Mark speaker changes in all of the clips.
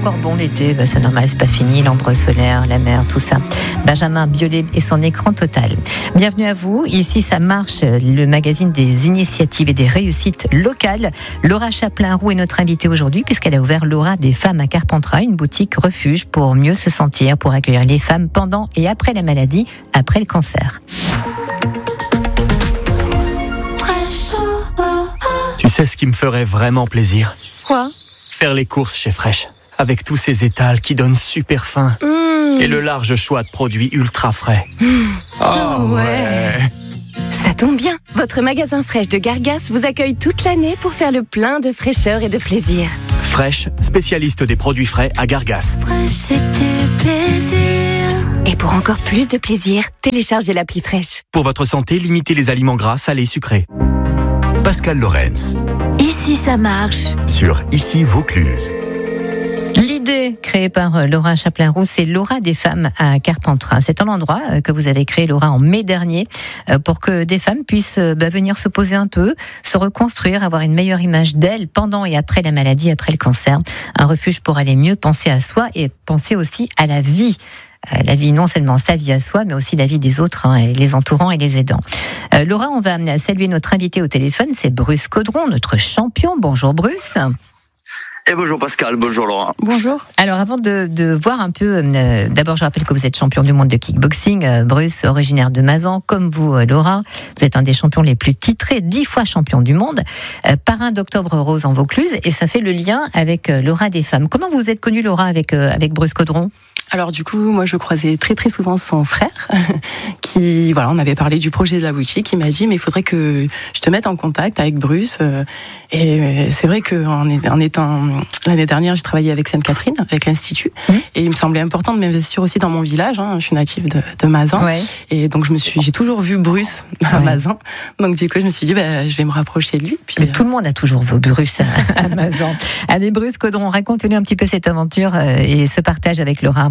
Speaker 1: encore bon l'été, c'est normal, c'est pas fini, l'ombre solaire, la mer, tout ça. Benjamin Biolay et son écran total. Bienvenue à vous, ici ça marche, le magazine des initiatives et des réussites locales. Laura Chaplin-Roux est notre invitée aujourd'hui puisqu'elle a ouvert l'Aura des femmes à Carpentras, une boutique refuge pour mieux se sentir, pour accueillir les femmes pendant et après la maladie, après le cancer.
Speaker 2: Tu sais ce qui me ferait vraiment plaisir ?
Speaker 3: Quoi ?
Speaker 2: Faire les courses chez Fresh, avec tous ces étals qui donnent super faim. Et le large choix de produits ultra frais. Oh ouais.
Speaker 3: Ça tombe bien, votre magasin Fresh de Gargas vous accueille toute l'année pour faire le plein de fraîcheur et de plaisir.
Speaker 2: Fresh, spécialiste des produits frais à Gargas.
Speaker 3: Fresh, c'est du plaisir. Et pour encore plus de plaisir, téléchargez l'appli Fresh.
Speaker 2: Pour votre santé, limitez les aliments gras, salés, sucrés. Pascal Lorenz.
Speaker 3: Ici ça marche.
Speaker 2: Sur Ici Vaucluse.
Speaker 1: L'idée créée par Laura Chaplin-Roux, c'est l'Aura des femmes à Carpentras. C'est un endroit que vous avez créé, Laura, en mai dernier, pour que des femmes puissent venir se poser un peu, se reconstruire, avoir une meilleure image d'elles pendant et après la maladie, après le cancer. Un refuge pour aller mieux, penser à soi et penser aussi à la vie. La vie, non seulement sa vie à soi, mais aussi la vie des autres, les entourants et les aidants. Laura, on va saluer notre invité au téléphone, c'est Bruce Caudron, notre champion. Bonjour Bruce.
Speaker 4: Et bonjour Pascal, bonjour Laura.
Speaker 3: Bonjour.
Speaker 1: Alors avant de voir un peu, d'abord je rappelle que vous êtes champion du monde de kickboxing, Bruce, originaire de Mazan, comme vous Laura, vous êtes un des champions les plus titrés, 10 fois champion du monde, parrain d'Octobre Rose en Vaucluse, et ça fait le lien avec l'Aura des femmes. Comment vous êtes connue Laura avec Bruce Caudron ?
Speaker 5: Alors du coup, moi je croisais très très souvent son frère qui, voilà, on avait parlé du projet de la boutique, il m'a dit mais il faudrait que je te mette en contact avec Bruce et c'est vrai que en étant l'année dernière, j'ai travaillé avec Sainte-Catherine, avec l'Institut et il me semblait important de m'investir aussi dans mon village, je suis native de Mazan et donc j'ai toujours vu Bruce à Mazan, donc du coup je me suis dit je vais me rapprocher de lui. Puis,
Speaker 1: mais tout le monde a toujours vu Bruce à Mazan. Allez Bruce Caudron, raconte-nous un petit peu cette aventure et ce partage avec Laura.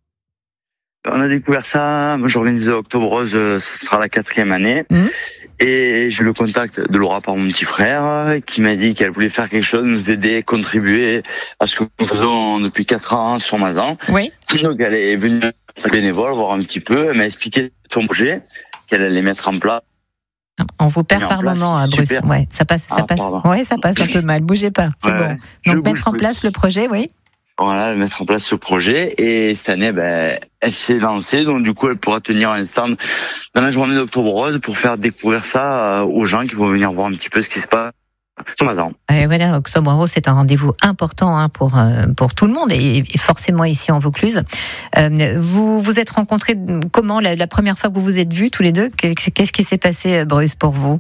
Speaker 4: On a découvert ça, moi j'organisais Octobre Rose, ce sera la 4e année. Et j'ai le contact de Laura par mon petit frère qui m'a dit qu'elle voulait faire quelque chose, nous aider, contribuer à ce que nous faisons depuis 4 ans sur Mazan. Oui. Donc elle est venue bénévole voir un petit peu, elle m'a expliqué son projet, qu'elle allait mettre en place.
Speaker 1: On vous perd par moment, Bruce.
Speaker 4: Super.
Speaker 1: Ouais, ça passe. Ouais, ça passe un peu mal. Bougez pas, c'est bon. Donc mettre en place le projet, oui.
Speaker 4: Voilà, mettre en place ce projet et cette année, elle s'est lancée, donc du coup, elle pourra tenir un stand dans la journée d'Octobre Rose pour faire découvrir ça aux gens qui vont venir voir un petit peu ce qui se passe sur Mazan.
Speaker 1: Et voilà, Octobre Rose, c'est un rendez-vous important pour tout le monde et forcément ici en Vaucluse. Vous vous êtes rencontrés comment la première fois que vous vous êtes vus tous les deux? Qu'est-ce qui s'est passé, Bruce, pour vous?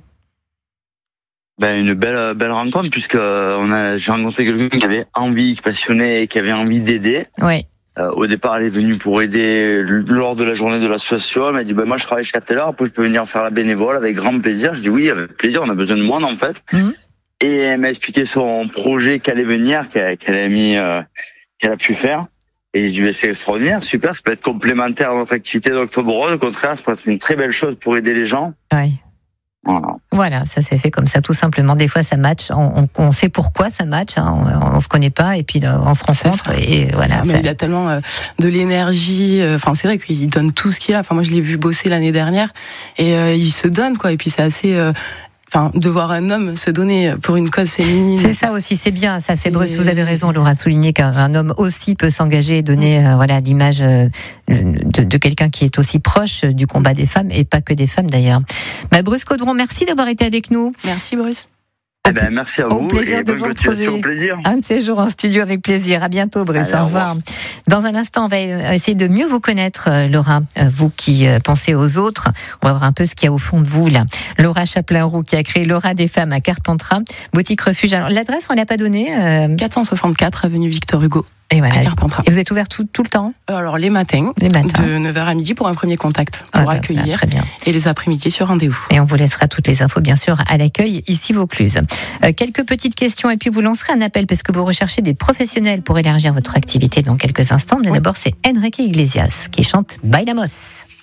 Speaker 4: Une belle rencontre puisque j'ai rencontré quelqu'un qui avait envie, qui est passionné et qui avait envie d'aider. Oui. Au départ, elle est venue pour aider lors de la journée de l'association. Elle m'a dit moi je travaille jusqu'à telle heure, après je peux venir faire la bénévole avec grand plaisir. Je dis oui, avec plaisir, on a besoin de moi en fait. Et elle m'a expliqué son projet qu'elle allait venir, qu'elle a pu faire. Et je lui ai dit c'est extraordinaire, super, ça peut être complémentaire à notre activité d'Octobre Rose. Au contraire, ça peut être une très belle chose pour aider les gens. Oui.
Speaker 1: Voilà, ça s'est fait comme ça, tout simplement. Des fois, ça match. On sait pourquoi ça match. On se connaît pas, et puis on se rencontre. Et voilà.
Speaker 5: Mais il a tellement de l'énergie. Enfin, c'est vrai qu'il donne tout ce qu'il a. Enfin, moi, je l'ai vu bosser l'année dernière, et il se donne quoi. Et puis, c'est assez. De voir un homme se donner pour une cause féminine.
Speaker 1: C'est ça aussi, c'est bien. Ça, c'est Bruce. Vous avez raison, Laura, de souligner qu'un homme aussi peut s'engager et donner, l'image de quelqu'un qui est aussi proche du combat des femmes et pas que des femmes d'ailleurs. Bruce Caudron, merci d'avoir été avec nous.
Speaker 5: Merci, Bruce.
Speaker 4: Merci à vous.
Speaker 1: Au plaisir
Speaker 4: et
Speaker 1: de vous retrouver.
Speaker 4: Plaisir.
Speaker 1: Un de ces jours en studio avec plaisir. À bientôt, Bruce. Au revoir. Dans un instant, on va essayer de mieux vous connaître, Laura. Vous qui pensez aux autres. On va voir un peu ce qu'il y a au fond de vous, là. Laura Chaplin-Roux qui a créé l'Aura des femmes à Carpentras. Boutique refuge. Alors, l'adresse, on l'a pas donnée.
Speaker 5: 464 avenue Victor Hugo.
Speaker 1: Et voilà. Et vous êtes ouvert tout le temps?
Speaker 5: Alors, les matins. De 9h à midi pour un premier contact, pour accueillir. Très bien. Et les après-midi sur rendez-vous.
Speaker 1: Et on vous laissera toutes les infos, bien sûr, à l'accueil, ici Vaucluse. Quelques petites questions, et puis vous lancerez un appel, parce que vous recherchez des professionnels pour élargir votre activité dans quelques instants. Mais d'abord, c'est Enrique Iglesias qui chante Bailamos.